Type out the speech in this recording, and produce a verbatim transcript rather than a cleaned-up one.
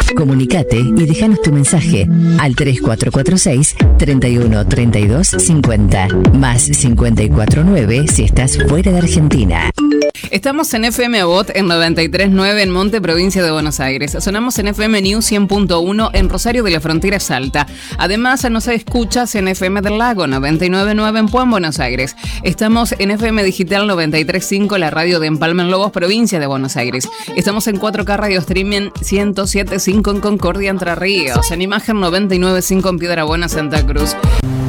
Comunicate y déjanos tu mensaje al tres cuatro cuatro seis, treinta y uno, treinta y dos, cincuenta, más cincuenta y cuatro nueve si estás fuera de Argentina. Estamos en F M Bot en noventa y tres punto nueve en Monte, provincia de Buenos Aires. Sonamos en F M News cien punto uno en Rosario de la Frontera Salta. Además, nos escuchas en F M del Lago noventa y nueve punto nueve en Puan, Buenos Aires. Estamos en F M Digital noventa y tres punto cinco, la radio de Empalme en Lobos, provincia de Buenos Aires. Estamos en cuatro K Radio Streaming ciento siete punto cinco en Concordia, Entre Ríos. En Imagen noventa y nueve punto cinco en Piedra Buena, Santa Cruz.